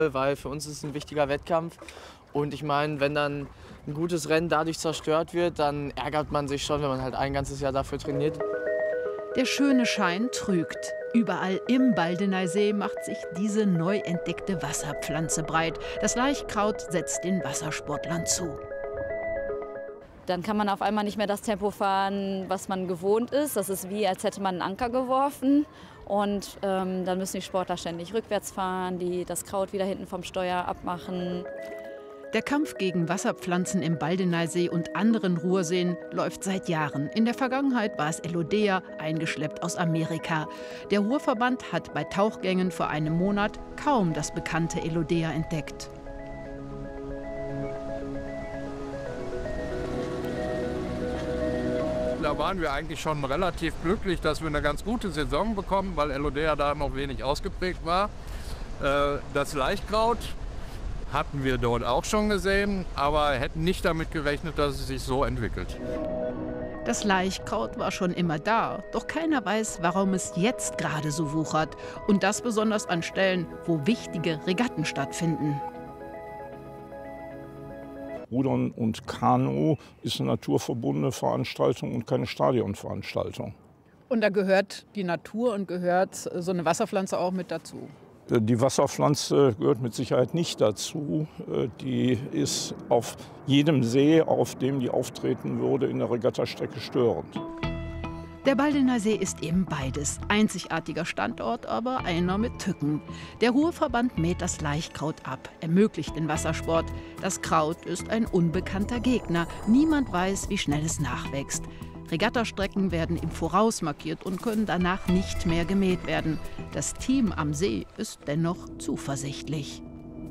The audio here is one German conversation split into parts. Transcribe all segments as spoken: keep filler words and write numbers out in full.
Weil für uns ist es ein wichtiger Wettkampf. Und ich meine, wenn dann ein gutes Rennen dadurch zerstört wird, dann ärgert man sich schon, wenn man halt ein ganzes Jahr dafür trainiert. Der schöne Schein trügt. Überall im Baldeneysee macht sich diese neu entdeckte Wasserpflanze breit. Das Laichkraut setzt den Wassersportlern zu. Dann kann man auf einmal nicht mehr das Tempo fahren, was man gewohnt ist. Das ist wie, als hätte man einen Anker geworfen. Und ähm, dann müssen die Sportler ständig rückwärts fahren, die das Kraut wieder hinten vom Steuer abmachen. Der Kampf gegen Wasserpflanzen im Baldeneysee und anderen Ruhrseen läuft seit Jahren. In der Vergangenheit war es Elodea, eingeschleppt aus Amerika. Der Ruhrverband hat bei Tauchgängen vor einem Monat kaum das bekannte Elodea entdeckt. Da waren wir eigentlich schon relativ glücklich, dass wir eine ganz gute Saison bekommen, weil Elodea da noch wenig ausgeprägt war. Das Laichkraut hatten wir dort auch schon gesehen, aber hätten nicht damit gerechnet, dass es sich so entwickelt. Das Laichkraut war schon immer da, doch keiner weiß, warum es jetzt gerade so wuchert. Und das besonders an Stellen, wo wichtige Regatten stattfinden. Rudern und Kanu ist eine naturverbundene Veranstaltung und keine Stadionveranstaltung. Und da gehört die Natur und gehört so eine Wasserpflanze auch mit dazu? Die Wasserpflanze gehört mit Sicherheit nicht dazu. Die ist auf jedem See, auf dem die auftreten würde, in der Regattastrecke störend. Der Baldeneysee ist eben beides. Einzigartiger Standort, aber einer mit Tücken. Der Ruhrverband mäht das Laichkraut ab, ermöglicht den Wassersport. Das Kraut ist ein unbekannter Gegner. Niemand weiß, wie schnell es nachwächst. Regattastrecken werden im Voraus markiert und können danach nicht mehr gemäht werden. Das Team am See ist dennoch zuversichtlich.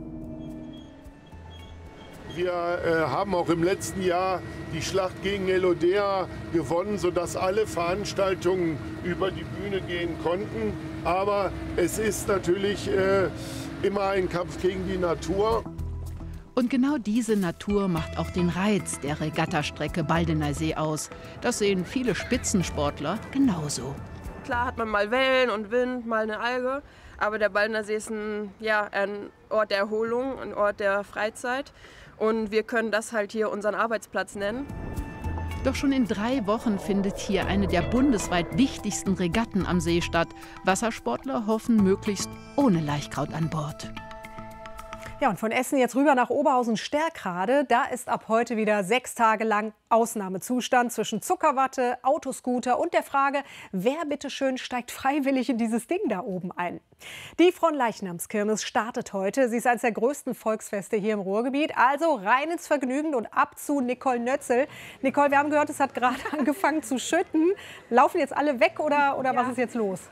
Wir äh, haben auch im letzten Jahr die Schlacht gegen Elodea gewonnen, sodass alle Veranstaltungen über die Bühne gehen konnten. Aber es ist natürlich äh, immer ein Kampf gegen die Natur. Und genau diese Natur macht auch den Reiz der Regattastrecke Baldeneysee aus. Das sehen viele Spitzensportler genauso. Klar hat man mal Wellen und Wind, mal eine Alge, aber der Baldeneysee ist ein, ja, ein Ort der Erholung, ein Ort der Freizeit. Und wir können das halt hier unseren Arbeitsplatz nennen. Doch schon in drei Wochen findet hier eine der bundesweit wichtigsten Regatten am See statt. Wassersportler hoffen möglichst ohne Laichkraut an Bord. Ja, und von Essen jetzt rüber nach Oberhausen-Stärkrade. Da ist ab heute wieder sechs Tage lang Ausnahmezustand zwischen Zuckerwatte, Autoscooter und der Frage, wer bitteschön steigt freiwillig in dieses Ding da oben ein. Die Fronleichnamskirmes startet heute. Sie ist eines der größten Volksfeste hier im Ruhrgebiet. Also rein ins Vergnügen und ab zu Nicole Nötzel. Nicole, wir haben gehört, es hat gerade angefangen zu schütten. Laufen jetzt alle weg oder, oder ja. Was ist jetzt los?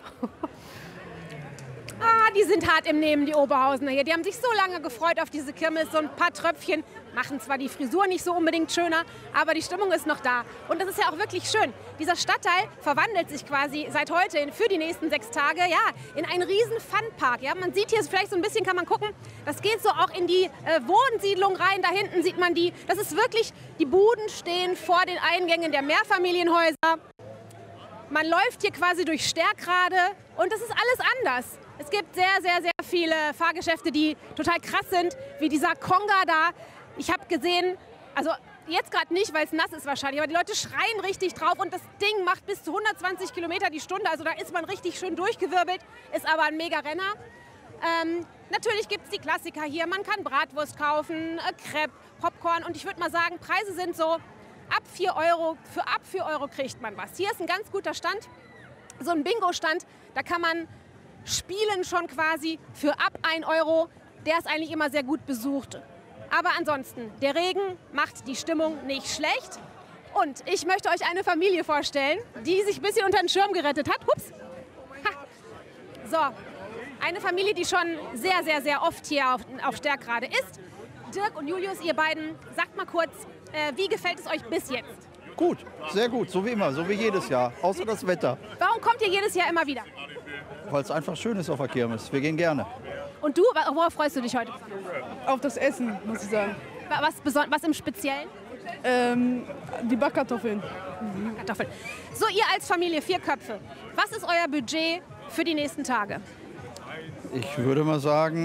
Ah, die sind hart im Nehmen, die Oberhausener hier. Die haben sich so lange gefreut auf diese Kirmes. So ein paar Tröpfchen machen zwar die Frisur nicht so unbedingt schöner, aber die Stimmung ist noch da. Und das ist ja auch wirklich schön. Dieser Stadtteil verwandelt sich quasi seit heute für die nächsten sechs Tage ja, in einen riesen Funpark. Ja, man sieht hier vielleicht so ein bisschen, kann man gucken, das geht so auch in die äh, Wohnsiedlung rein. Da hinten sieht man die. Das ist wirklich, die Buden stehen vor den Eingängen der Mehrfamilienhäuser. Man läuft hier quasi durch Stärkrade und das ist alles anders. Es gibt sehr, sehr, sehr viele Fahrgeschäfte, die total krass sind, wie dieser Konga da. Ich habe gesehen, also jetzt gerade nicht, weil es nass ist wahrscheinlich, aber die Leute schreien richtig drauf und das Ding macht bis zu hundertzwanzig Kilometer die Stunde. Also da ist man richtig schön durchgewirbelt, ist aber ein Mega-Renner. Ähm, natürlich gibt es die Klassiker hier. Man kann Bratwurst kaufen, äh, Crepe, Popcorn und ich würde mal sagen, Preise sind so ab vier Euro. Für ab vier Euro kriegt man was. Hier ist ein ganz guter Stand, so ein Bingo-Stand, da kann man spielen schon quasi für ab ein Euro. Der ist eigentlich immer sehr gut besucht. Aber ansonsten, der Regen macht die Stimmung nicht schlecht. Und ich möchte euch eine Familie vorstellen, die sich ein bisschen unter den Schirm gerettet hat. Hups. Ha. So, eine Familie, die schon sehr, sehr, sehr oft hier auf, auf Stärkrade ist. Dirk und Julius, ihr beiden, sagt mal kurz, äh, wie gefällt es euch bis jetzt? Gut, sehr gut, so wie immer, so wie jedes Jahr, außer das Wetter. Warum kommt ihr jedes Jahr immer wieder? Weil es einfach schön ist auf der Kirmes. Wir gehen gerne. Und du, worauf freust du dich heute? Auf das Essen, muss ich sagen. Was, was im Speziellen? Ähm, die Backkartoffeln. Mhm. Kartoffeln. So, ihr als Familie, vier Köpfe. Was ist euer Budget für die nächsten Tage? Ich würde mal sagen,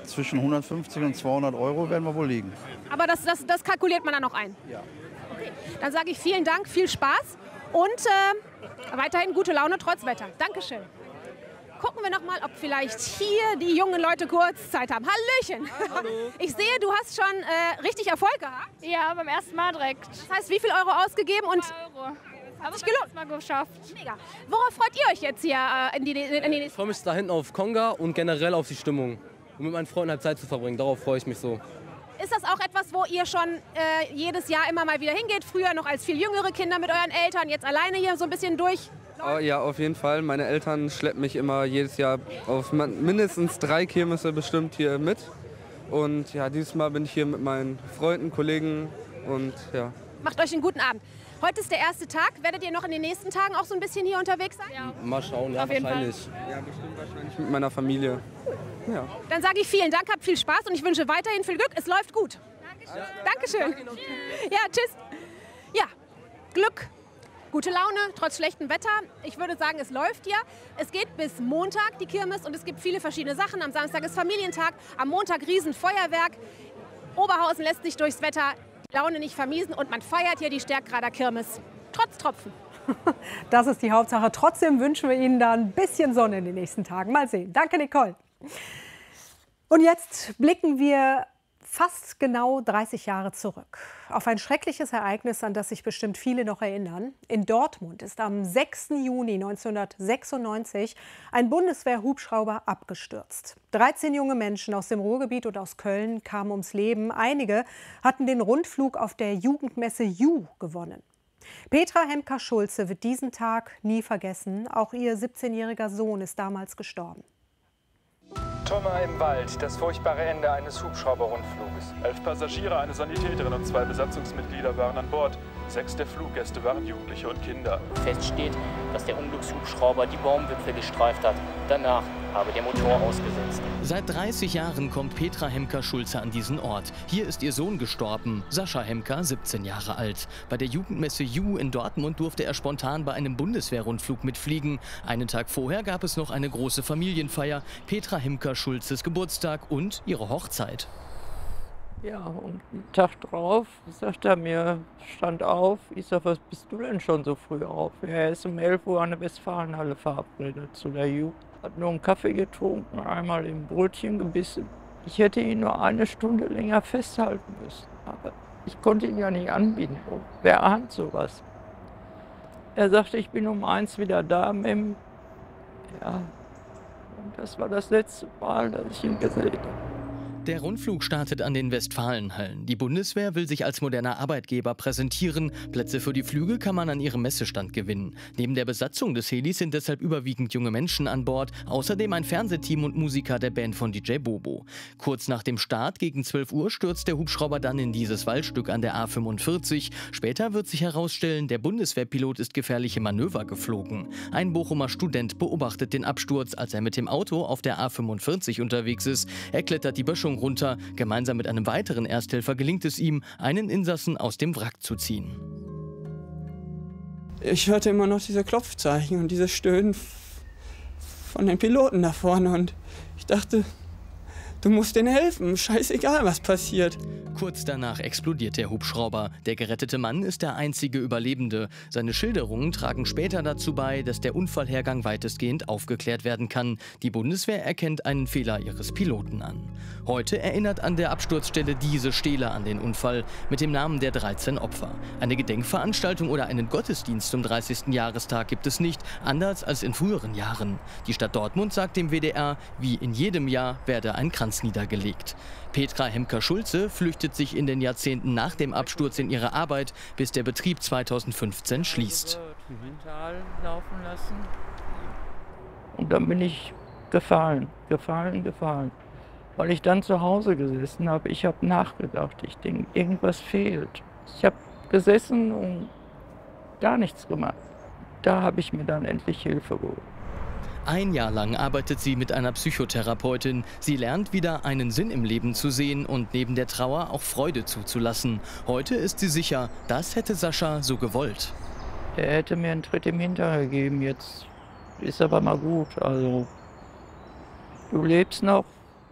zwischen hundertfünfzig und zweihundert Euro werden wir wohl liegen. Aber das, das, das kalkuliert man dann noch ein? Ja. Okay. Dann sage ich vielen Dank, viel Spaß und äh, weiterhin gute Laune trotz Wetter. Dankeschön. Gucken wir noch mal, ob vielleicht hier die jungen Leute kurz Zeit haben. Hallöchen! Hallo. Ich sehe, du hast schon äh, richtig Erfolg gehabt. Ja, beim ersten Mal direkt. Das heißt, wie viel Euro ausgegeben? Und Euro. Hat sich gelohnt. Mal geschafft. Mega. Worauf freut ihr euch jetzt hier äh, in die, in die nächste? Ich freue mich da hinten auf Konga und generell auf die Stimmung. Um mit meinen Freunden halt Zeit zu verbringen. Darauf freue ich mich so. Ist das auch etwas, wo ihr schon äh, jedes Jahr immer mal wieder hingeht? Früher noch als viel jüngere Kinder mit euren Eltern, jetzt alleine hier so ein bisschen durch? Oh, ja, auf jeden Fall. Meine Eltern schleppen mich immer jedes Jahr auf mindestens drei Kirmesse bestimmt hier mit. Und ja, dieses Mal bin ich hier mit meinen Freunden, Kollegen und ja. Macht euch einen guten Abend. Heute ist der erste Tag. Werdet ihr noch in den nächsten Tagen auch so ein bisschen hier unterwegs sein? Ja. Mal schauen, ja, auf jeden wahrscheinlich. Fall. Ja, bestimmt wahrscheinlich mit meiner Familie. Ja. Dann sage ich vielen Dank, habt viel Spaß und ich wünsche weiterhin viel Glück. Es läuft gut. Dankeschön. Dankeschön. Ja, tschüss. Ja, Glück. Gute Laune, trotz schlechtem Wetter. Ich würde sagen, es läuft ja. Es geht bis Montag, die Kirmes, und es gibt viele verschiedene Sachen. Am Samstag ist Familientag, am Montag Riesenfeuerwerk. Oberhausen lässt sich durchs Wetter die Laune nicht vermiesen und man feiert hier die Stärkrader Kirmes. Trotz Tropfen. Das ist die Hauptsache. Trotzdem wünschen wir Ihnen da ein bisschen Sonne in den nächsten Tagen. Mal sehen. Danke, Nicole. Und jetzt blicken wir fast genau dreißig Jahre zurück. Auf ein schreckliches Ereignis, an das sich bestimmt viele noch erinnern. In Dortmund ist am sechsten Juni neunzehnhundertsechsundneunzig ein Bundeswehr-Hubschrauber abgestürzt. dreizehn junge Menschen aus dem Ruhrgebiet und aus Köln kamen ums Leben. Einige hatten den Rundflug auf der Jugendmesse Ju gewonnen. Petra Hemker-Schulze wird diesen Tag nie vergessen. Auch ihr siebzehnjähriger Sohn ist damals gestorben. Trümmer im Wald, das furchtbare Ende eines Hubschrauberrundfluges. Elf Passagiere, eine Sanitäterin und zwei Besatzungsmitglieder waren an Bord. Sechs der Fluggäste waren Jugendliche und Kinder. Fest steht, dass der Unglückshubschrauber die Baumwipfel gestreift hat. Danach habe der Motor ausgesetzt. Seit dreißig Jahren kommt Petra Hemker-Schulze an diesen Ort. Hier ist ihr Sohn gestorben, Sascha Hemker, siebzehn Jahre alt. Bei der Jugendmesse Ju in Dortmund durfte er spontan bei einem Bundeswehrrundflug mitfliegen. Einen Tag vorher gab es noch eine große Familienfeier, Petra Hemker-Schulzes Geburtstag und ihre Hochzeit. Ja, und einen Tag drauf sagt er mir, stand auf, ich sag, was bist du denn schon so früh auf? Ja, er ist um elf Uhr an der Westfalenhalle verabredet zu der Ju. Hat nur einen Kaffee getrunken, einmal im Brötchen gebissen. Ich hätte ihn nur eine Stunde länger festhalten müssen, aber ich konnte ihn ja nicht anbieten. Wer ahnt sowas? Er sagte, ich bin um eins wieder da, Mem. Ja, und das war das letzte Mal, dass ich ihn gesehen habe. Der Rundflug startet an den Westfalenhallen. Die Bundeswehr will sich als moderner Arbeitgeber präsentieren. Plätze für die Flüge kann man an ihrem Messestand gewinnen. Neben der Besatzung des Helis sind deshalb überwiegend junge Menschen an Bord. Außerdem ein Fernsehteam und Musiker der Band von D J Bobo. Kurz nach dem Start gegen zwölf Uhr stürzt der Hubschrauber dann in dieses Waldstück an der A fünfundvierzig. Später wird sich herausstellen, der Bundeswehrpilot ist gefährliche Manöver geflogen. Ein Bochumer Student beobachtet den Absturz, als er mit dem Auto auf der A fünfundvierzig unterwegs ist. Er klettert die Böschung runter. Gemeinsam mit einem weiteren Ersthelfer gelingt es ihm, einen Insassen aus dem Wrack zu ziehen. Ich hörte immer noch diese Klopfzeichen und diese Stöhnen von den Piloten da vorne und ich dachte, du musst denen helfen, scheißegal was passiert. Kurz danach explodiert der Hubschrauber. Der gerettete Mann ist der einzige Überlebende. Seine Schilderungen tragen später dazu bei, dass der Unfallhergang weitestgehend aufgeklärt werden kann. Die Bundeswehr erkennt einen Fehler ihres Piloten an. Heute erinnert an der Absturzstelle diese Stele an den Unfall mit dem Namen der dreizehn Opfer. Eine Gedenkveranstaltung oder einen Gottesdienst zum dreißigsten Jahrestag gibt es nicht, anders als in früheren Jahren. Die Stadt Dortmund sagt dem W D R, wie in jedem Jahr werde ein Kranz niedergelegt. Petra Hemker-Schulze flüchtet sich in den Jahrzehnten nach dem Absturz in ihre Arbeit, bis der Betrieb zweitausendfünfzehn schließt. Laufen lassen. Und dann bin ich gefallen, gefallen, gefallen. Weil ich dann zu Hause gesessen habe, ich habe nachgedacht, ich denke, irgendwas fehlt. Ich habe gesessen und gar nichts gemacht. Da habe ich mir dann endlich Hilfe geholt. Ein Jahr lang arbeitet sie mit einer Psychotherapeutin. Sie lernt wieder einen Sinn im Leben zu sehen und neben der Trauer auch Freude zuzulassen. Heute ist sie sicher, das hätte Sascha so gewollt. Er hätte mir einen Tritt im Hintern gegeben, jetzt ist aber mal gut. Also, du lebst noch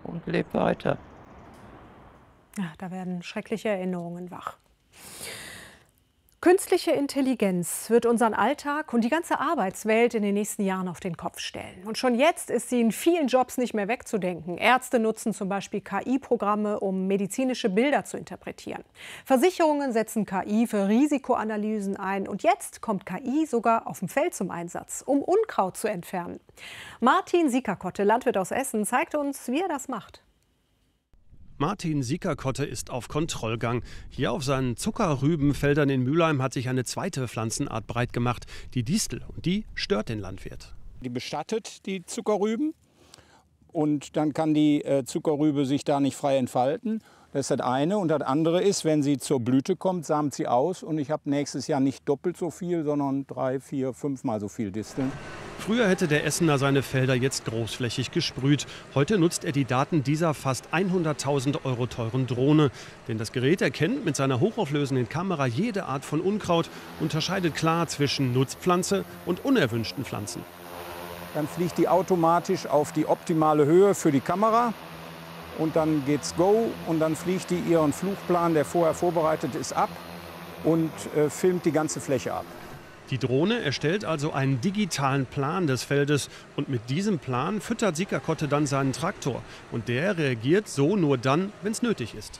und lebe weiter. Ja, da werden schreckliche Erinnerungen wach. Künstliche Intelligenz wird unseren Alltag und die ganze Arbeitswelt in den nächsten Jahren auf den Kopf stellen. Und schon jetzt ist sie in vielen Jobs nicht mehr wegzudenken. Ärzte nutzen zum Beispiel K I-Programme, um medizinische Bilder zu interpretieren. Versicherungen setzen K I für Risikoanalysen ein. Und jetzt kommt K I sogar auf dem Feld zum Einsatz, um Unkraut zu entfernen. Martin Siekerkotte, Landwirt aus Essen, zeigt uns, wie er das macht. Martin Siekerkotte ist auf Kontrollgang. Hier auf seinen Zuckerrübenfeldern in Mülheim hat sich eine zweite Pflanzenart breit gemacht, die Distel. Und die stört den Landwirt. Die bestattet die Zuckerrüben und dann kann die äh, Zuckerrübe sich da nicht frei entfalten. Das ist das eine. Und das andere ist, wenn sie zur Blüte kommt, samt sie aus und ich habe nächstes Jahr nicht doppelt so viel, sondern drei, vier, fünfmal so viel Disteln. Früher hätte der Essener seine Felder jetzt großflächig gesprüht. Heute nutzt er die Daten dieser fast hunderttausend Euro teuren Drohne. Denn das Gerät erkennt mit seiner hochauflösenden Kamera jede Art von Unkraut, unterscheidet klar zwischen Nutzpflanze und unerwünschten Pflanzen. Dann fliegt die automatisch auf die optimale Höhe für die Kamera. Und dann geht's go und dann fliegt die ihren Flugplan, der vorher vorbereitet ist, ab und äh, filmt die ganze Fläche ab. Die Drohne erstellt also einen digitalen Plan des Feldes und mit diesem Plan füttert Siekerkotte dann seinen Traktor. Und der reagiert so nur dann, wenn es nötig ist.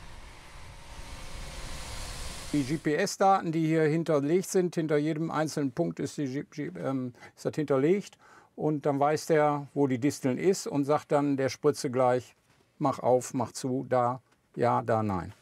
Die G P S-Daten, die hier hinterlegt sind, hinter jedem einzelnen Punkt ist, die, ähm, ist das hinterlegt. Und dann weiß der, wo die Disteln ist und sagt dann der Spritze gleich, mach auf, mach zu, da, ja, da, nein.